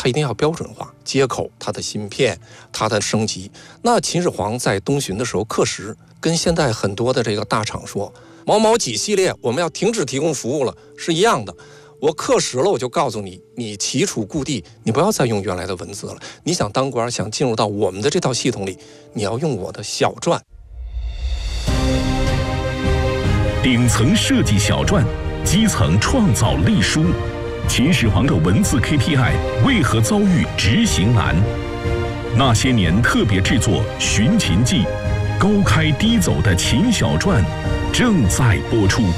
它一定要标准化，接口、它的芯片、它的升级。那秦始皇在东巡的时候刻石，跟现在很多的这个大厂说某某几系列我们要停止提供服务了是一样的。我刻石了，我就告诉你，你齐楚故地，你不要再用原来的文字了。你想当官，想进入到我们的这套系统里，你要用我的小篆。 顶层设计小篆，基层创造隶书。秦始皇的文字 KPI 为何遭遇执行难？那些年特别制作《寻秦记》，高开低走的秦小篆正在播出。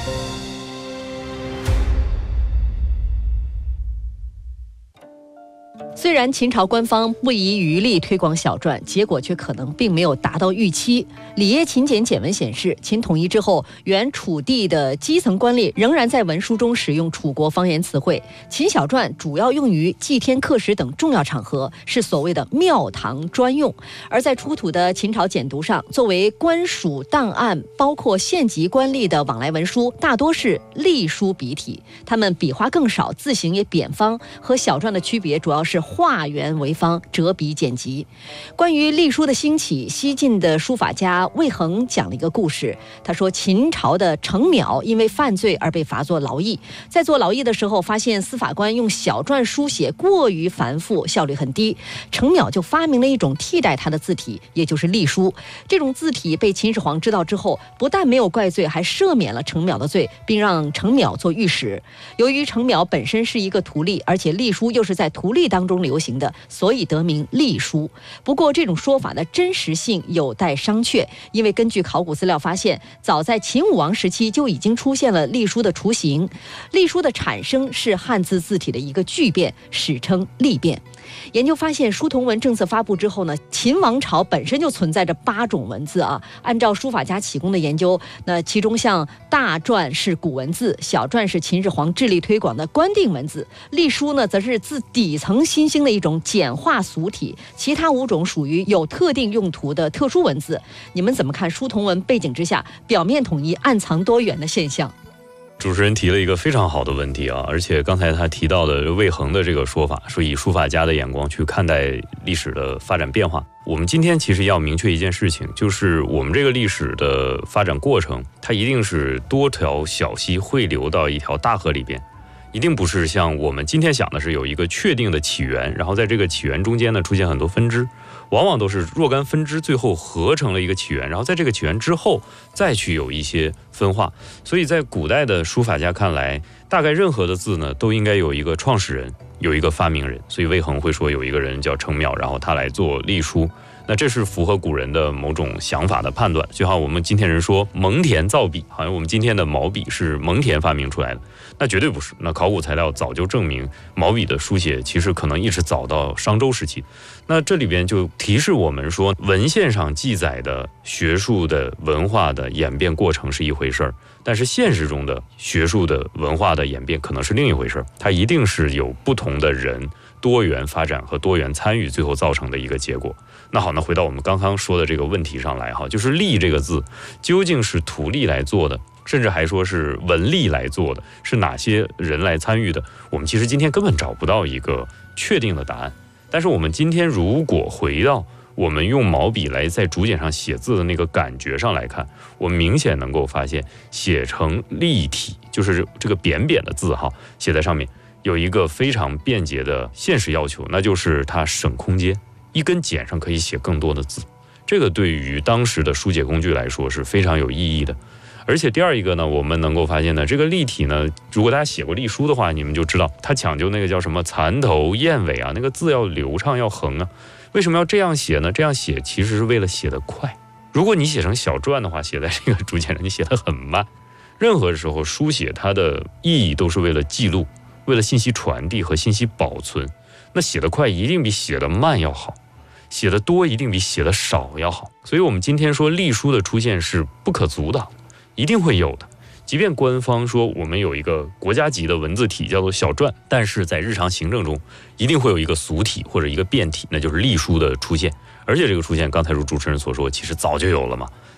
虽然秦朝官方不遗余力推广小篆，结果却可能并没有达到预期。里耶秦简简文显示，秦统一之后，原楚地的基层官吏仍然在文书中使用楚国方言词汇。秦小篆主要用于祭天刻石等重要场合，是所谓的庙堂专用。而在出土的秦朝简牍上，作为官署档案，包括县级官吏的往来文书，大多是隶书笔体，它们笔画更少，字形也扁方，和小篆的区别主要是画圆为方，折笔简急。关于隶书的兴起，西晋的书法家魏衡讲了一个故事。他说，秦朝的程邈因为犯罪而被罚做劳役，在做劳役的时候，发现司法官用小篆书写过于繁复，效率很低。程邈就发明了一种替代他的字体，也就是隶书。这种字体被秦始皇知道之后，不但没有怪罪，还赦免了程邈的罪，并让程邈做御史。由于程邈本身是一个徒隶，而且隶书又是在徒隶当中流行的，所以得名隶书。不过这种说法的真实性有待商榷，因为根据考古资料发现，早在秦武王时期就已经出现了隶书的雏形。隶书的产生是汉字字体的一个巨变，史称隶变。研究发现，书同文政策发布之后呢，秦王朝本身就存在着8种文字啊。按照书法家启功的研究，那其中像大篆是古文字，小篆是秦始皇致力推广的官定文字，隶书呢则是自底层新兴的一种简化俗体，其他5种属于有特定用途的特殊文字。你们怎么看书同文背景之下表面统一暗藏多元的现象？ 主持人提了一个非常好的问题啊，而且刚才他提到的魏衡的这个说法，说以书法家的眼光去看待历史的发展变化。我们今天其实要明确一件事情，就是我们这个历史的发展过程，它一定是多条小溪汇流到一条大河里边，一定不是像我们今天想的是有一个确定的起源，然后在这个起源中间呢出现很多分支，往往都是若干分支最后合成了一个起源，然后在这个起源之后再去有一些分化。所以在古代的书法家看来，大概任何的字呢都应该有一个创始人，有一个发明人。所以魏衡会说有一个人叫程邈，然后他来做隶书，那这是符合古人的某种想法的判断。就好像我们今天人说蒙恬造笔，好像我们今天的毛笔是蒙恬发明出来的，那绝对不是。那考古材料早就证明，毛笔的书写其实可能一直早到商周时期。那这里边就提示我们说，文献上记载的学术的文化的演变过程是一回事儿，但是现实中的学术的文化的演变可能是另一回事儿，它一定是有不同的人多元发展和多元参与最后造成的一个结果。那好，那回到我们刚刚说的这个问题上来哈，就是隶这个字究竟是徒隶来做的，甚至还说是文吏来做的，是哪些人来参与的，我们其实今天根本找不到一个确定的答案。但是我们今天如果回到我们用毛笔来在竹简上写字的那个感觉上来看，我们明显能够发现，写成隶体，就是这个扁扁的字哈，写在上面有一个非常便捷的现实要求，那就是它省空间，一根简上可以写更多的字，这个对于当时的书写工具来说是非常有意义的。而且第二一个呢，我们能够发现呢，这个隶体呢，如果大家写过隶书的话，你们就知道它讲究那个叫什么蚕头燕尾啊，那个字要流畅要横啊。为什么要这样写呢？这样写其实是为了写得快。如果你写成小篆的话，写在这个竹简上，你写得很慢。任何时候书写它的意义都是为了记录，为了信息传递和信息保存。那写得快一定比写得慢要好，写得多一定比写得少要好。所以我们今天说隶书的出现是不可阻挡，一定会有的。即便官方说我们有一个国家级的文字体叫做小篆，但是在日常行政中一定会有一个俗体或者一个变体，那就是隶书的出现。而且这个出现刚才如主持人所说，其实早就有了嘛，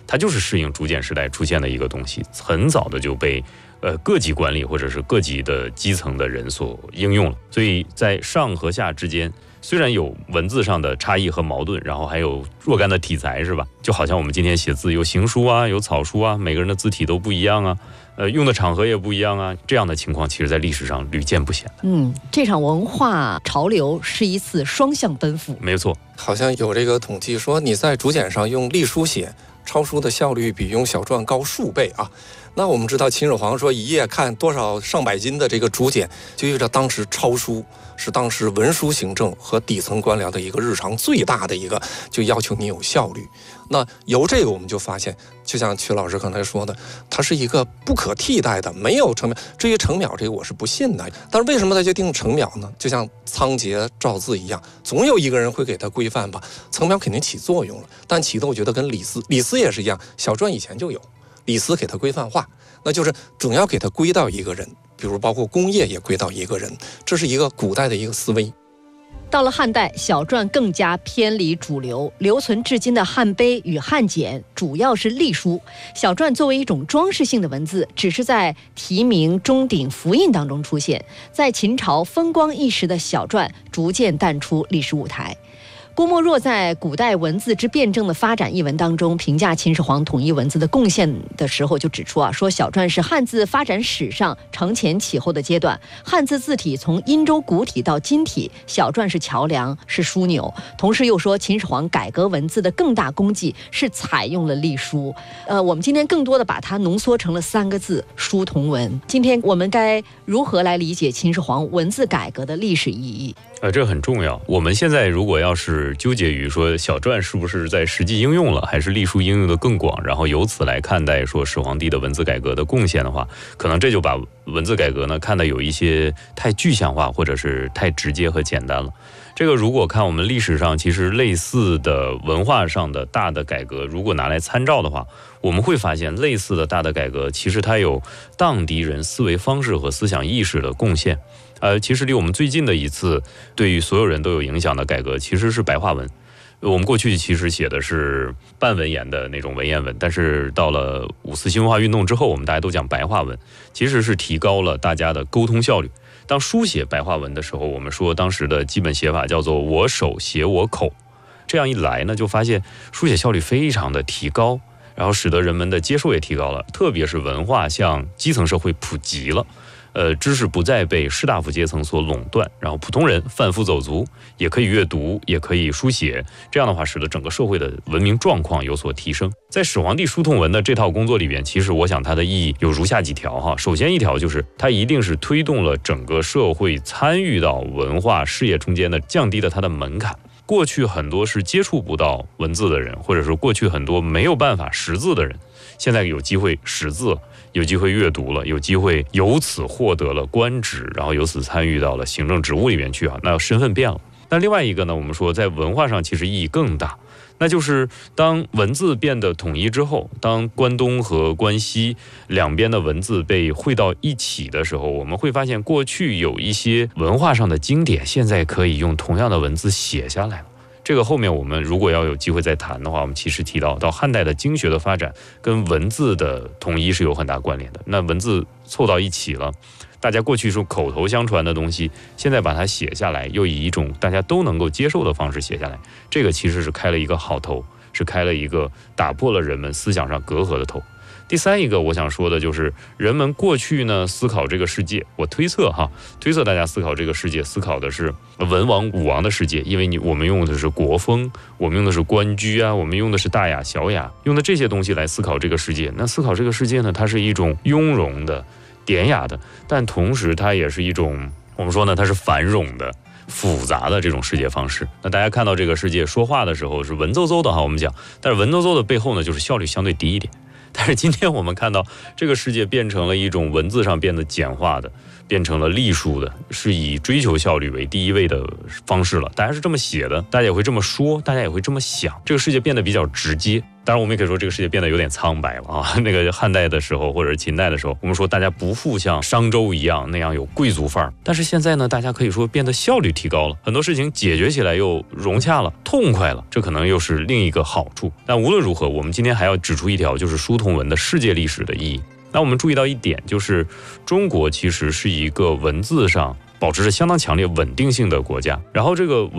它就是适应竹简时代出现的一个东西，很早的就被各级官吏或者是各级的基层的人所应用了。所以在上和下之间，虽然有文字上的差异和矛盾，然后还有若干的体裁，是吧？就好像我们今天写字有行书啊，有草书啊，每个人的字体都不一样啊，用的场合也不一样啊，这样的情况其实在历史上屡见不鲜。 这场文化潮流是一次双向奔赴。 没错， 好像有这个统计说，你在竹简上用隶书写，抄书的效率比用小篆高数倍啊。那我们知道秦始皇说一夜看多少上百斤的这个竹简，就意味着当时抄书是当时文书行政和底层官僚的一个日常最大的一个，就要求你有效率。那由这个我们就发现，就像曲老师刚才说的，它是一个不可替代的，没有程秒。至于程秒这个我是不信的，但是为什么它就定程秒呢？就像仓颉造字一样，总有一个人会给它规范吧。程秒肯定起作用了，但起的我觉得跟李斯也是一样，小篆以前就有，李斯给它规范化，那就是总要给它归到一个人，比如包括工业也归到一个人，这是一个古代的一个思维。 到了汉代，小篆更加偏离主流，留存至今的汉碑与汉简主要是隶书。小篆作为一种装饰性的文字，只是在题名、钟鼎、符印当中出现。在秦朝风光一时的小篆逐渐淡出历史舞台。郭沫若在《古代文字之辩证的发展》一文当中评价秦始皇统一文字的贡献的时候，就指出说小篆是汉字发展史上承前启后的阶段。汉字字体从殷周古体到今体，小篆是桥梁，是枢纽。同时又说秦始皇改革文字的更大功绩是采用了隶书。我们今天更多的把它浓缩成了3个字：书同文。今天我们该如何来理解秦始皇文字改革的历史意义？ 这很重要。我们现在如果要是纠结于说小篆是不是在实际应用了，还是隶书应用的更广，然后由此来看待说始皇帝的文字改革的贡献的话，可能这就把文字改革呢看得有一些太具象化，或者是太直接和简单了。这个如果看我们历史上其实类似的文化上的大的改革，如果拿来参照的话，我们会发现类似的大的改革其实它有荡涤人思维方式和思想意识的贡献。其实离我们最近的一次对于所有人都有影响的改革其实是白话文。我们过去其实写的是半文言的那种文言文，但是到了5四新文化运动之后，我们大家都讲白话文，其实是提高了大家的沟通效率。当书写白话文的时候，我们说当时的基本写法叫做我手写我口，这样一来呢，就发现书写效率非常的提高，然后使得人们的接受也提高了，特别是文化向基层社会普及了。知识不再被士大夫阶层所垄断，然后普通人贩夫走卒也可以阅读，也可以书写，这样的话使得整个社会的文明状况有所提升。在始皇帝书同文的这套工作里边，其实我想它的意义有如下几条哈。首先一条就是它一定是推动了整个社会参与到文化事业中间的，降低了它的门槛。过去很多是接触不到文字的人，或者是过去很多没有办法识字的人，现在有机会识字，有机会阅读了，有机会由此获得了官职，然后由此参与到了行政职务里面去啊，那身份变了。那另外一个呢，我们说在文化上其实意义更大，那就是当文字变得统一之后，当关东和关西两边的文字被汇到一起的时候，我们会发现过去有一些文化上的经典，现在可以用同样的文字写下来了。这个后面我们如果要有机会再谈的话，我们其实提到汉代的经学的发展跟文字的统一是有很大关联的。那文字凑到一起了，大家过去说口头相传的东西，现在把它写下来，又以一种大家都能够接受的方式写下来，这个其实是开了一个好头，是开了一个打破了人们思想上隔阂的头。第三一个我想说的就是人们过去呢思考这个世界，我推测大家思考这个世界，思考的是文王武王的世界，因为我们用的是国风，我们用的是官居啊，我们用的是大雅小雅，用的这些东西来思考这个世界。那思考这个世界呢，它是一种雍容的典雅的，但同时它也是一种我们说呢它是繁冗的复杂的这种世界方式。那大家看到这个世界说话的时候是文绉绉的哈，我们讲，但是文绉绉的背后呢就是效率相对低一点。但是今天我们看到这个世界变成了一种文字上变得简化的，变成了隶书的，是以追求效率为第一位的方式了。大家是这么写的，大家也会这么说，大家也会这么想，这个世界变得比较直接。 当然，我们也可以说这个世界变得有点苍白了啊。那个汉代的时候，或者是秦代的时候，我们说大家不复像商周一样那样有贵族范儿。但是现在呢，大家可以说变得效率提高了，很多事情解决起来又融洽了、痛快了，这可能又是另一个好处。但无论如何，我们今天还要指出一条，就是书同文的世界历史的意义。那我们注意到一点，就是中国其实是一个文字上保持着相当强烈稳定性的国家，然后这个